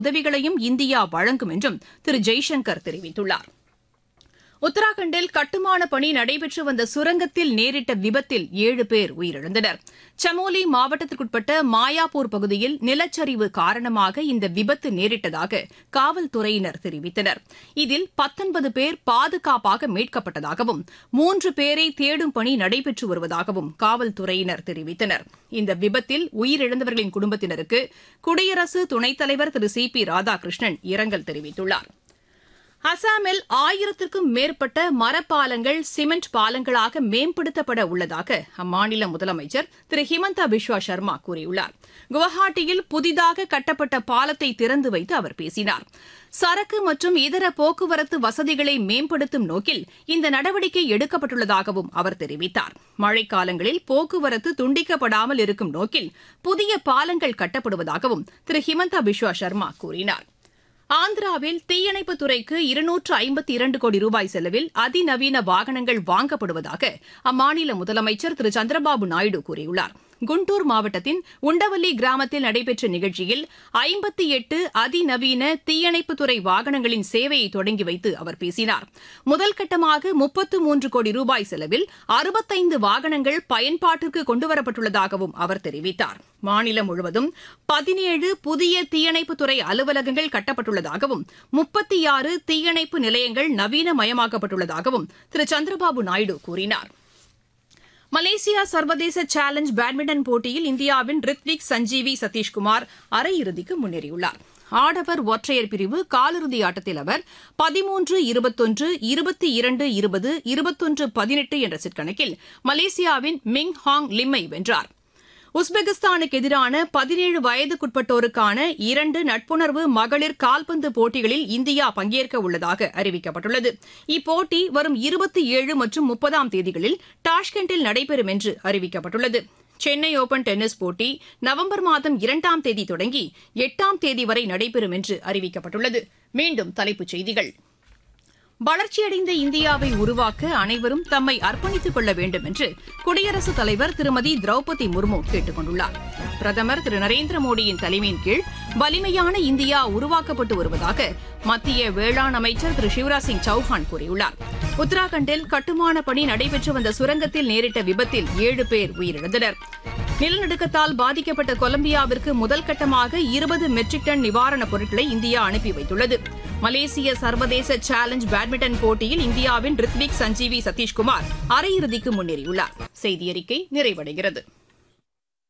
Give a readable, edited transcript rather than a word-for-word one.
உதவிகளையும் இந்தியா வழங்கும் என்றும் திரு ஜெய்சங்கர் தெரிவித்துள்ளார். உத்தராகண்டில் கட்டுமான பணி நடைபெற்று வந்த சுரங்கத்தில் நேரிட்ட விபத்தில் 7 பேர் உயிரிழந்தனர். சமோலி மாவட்டத்திற்குட்பட்ட மாயாப்பூர் பகுதியில் நிலச்சரிவு காரணமாக இந்த விபத்து நேரிட்டதாக காவல்துறையினர் தெரிவித்தனர். இதில் 19 பேர் பாதுகாப்பாக மீட்கப்பட்டதாகவும் 3 பேரை தேடும் பணி நடைபெற்று வருவதாகவும் காவல்துறையினர் தெரிவித்தனர். இந்த விபத்தில் உயிரிழந்தவர்களின் குடும்பத்தினருக்கு குடியரசு துணைத் தலைவர் திரு சி.பி. ராதாகிருஷ்ணன் இரங்கல் தெரிவித்துள்ளார். அசாமில் 1000க்கும் மேற்பட்ட மரப்பாலங்கள் சிமெண்ட் பாலங்களாக மேம்படுத்தப்பட உள்ளதாக அம்மாநில முதலமைச்சர் திரு ஹிமந்தா பிஸ்வா சர்மா கூறியுள்ளார். குவஹாட்டியில் புதிதாக கட்டப்பட்ட பாலத்தை திறந்து வைத்து அவர் பேசினார். சரக்கு மற்றும் இதர போக்குவரத்து வசதிகளை மேம்படுத்தும் நோக்கில் இந்த நடவடிக்கை எடுக்கப்பட்டுள்ளதாகவும் அவர் தெரிவித்தார். மழைக்காலங்களில் போக்குவரத்து துண்டிக்கப்படாமல் இருக்கும் நோக்கில் புதிய பாலங்கள் கட்டப்படுவதாகவும் திரு ஹிமந்தா பிஸ்வா சர்மா கூறினார். ஆந்திராவில் தீயணைப்புத் துறைக்கு 252 கோடி ரூபாய் செலவில் அதிநவீன வாகனங்கள் வாங்கப்படுவதாக அம்மாநில முதலமைச்சர் திரு சந்திரபாபு நாயுடு கூறியுள்ளார். குண்டூர் மாவட்டத்தின் உண்டவல்லி கிராமத்தில் நடைபெற்ற நிகழ்ச்சியில் 58 அதிநவீன தீயணைப்புத்துறை வாகனங்களின் சேவையை தொடங்கி வைத்து அவர் பேசினார். முதல் கட்டமாக 33 கோடி ரூபாய் செலவில் 65 வாகனங்கள் பயன்பாட்டிற்கு கொண்டுவரப்பட்டுள்ளதாகவும் அவர் தெரிவித்தார். மாநிலம் முழுவதும் 17 புதிய தீயணைப்புத்துறை அலுவலகங்கள் கட்டப்பட்டுள்ளதாகவும் 36 தீயணைப்பு நிலையங்கள் நவீனமயமாக்கப்பட்டுள்ளதாகவும் திரு சந்திரபாபு நாயுடு கூறினார். மலேசியா சர்வதேச சேலஞ்ச் பேட்மிண்டன் போட்டியில் இந்தியாவின் ரித்விக் சஞ்சீவி சதீஷ்குமார் அரையிறுதிக்கு முன்னேறியுள்ளார். ஆடவர் ஒற்றையர் பிரிவு காலிறுதி ஆட்டத்தில் அவர் 13-21, 22-20, 21-18 என்ற செட் கணக்கில் மலேசியாவின் மிங் ஹாங் லிம்மை வென்றார். உஸ்பெகிஸ்தானுக்கு எதிரான 17 வயதுக்குட்பட்டோருக்கான 2 நட்புணர்வு மகளிர் கால்பந்து போட்டிகளில் இந்தியா பங்கேற்க உள்ளதாக அறிவிக்கப்பட்டுள்ளது. இப்போட்டி வரும் 27 மற்றும் 30ஆம் தேதிகளில் டாஷ்கண்டில் நடைபெறும் என்று அறிவிக்கப்பட்டுள்ளது. சென்னை ஓபன் டென்னிஸ் போட்டி நவம்பர் மாதம் 2ஆம் தேதி தொடங்கி 8ஆம் தேதி வரை நடைபெறும் என்று அறிவிக்கப்பட்டுள்ளது. மீண்டும் தலைப்புச் செய்திகள். வளர்ச்சியடைந்த இந்தியாவை உருவாக்க அனைவரும் தம்மை அர்ப்பணித்துக் கொள்ள வேண்டும் என்று குடியரசுத் தலைவர் திருமதி திரௌபதி முர்மு கேட்டுக் கொண்டுள்ளார். பிரதமர் திரு நரேந்திர மோடியின் தலைமையின் கீழ் வலிமையான இந்தியா உருவாக்கப்பட்டு வருவதாக மத்திய வேளாண் அமைச்சர் திரு சிவராஜ் சிங் சௌஹான் கூறியுள்ளார். உத்தராகண்டில் கட்டுமான பணி நடைபெற்று வந்த சுரங்கத்தில் நேரிட்ட விபத்தில் 7 பேர் உயிரிழந்தனர். நிலநடுக்கத்தால் பாதிக்கப்பட்ட கொலம்பியாவிற்கு முதல் கட்டமாக 20 மெட்ரிக் டன் நிவாரணப் பொருட்களை இந்தியா அனுப்பி வைத்துள்ளது. மலேசிய சர்வதேச சேலஞ்ச் பேட்மிண்டன் போட்டியில் இந்தியாவின் ரித்விக் சஞ்சீவி சதீஷ்குமார் அரையிறுதிக்கு முன்னேறியுள்ளார். செய்தியறிக்கை நிறைவடைகிறது.